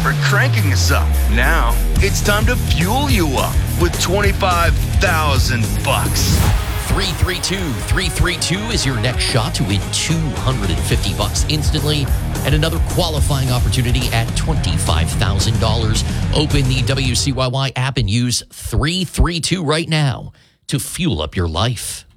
for cranking us up. Now, it's time to fuel you up with $25,000. 332 is your next shot to win $250 instantly and another qualifying opportunity at $25,000. Open the WCYY app and use 332 right now to fuel up your life.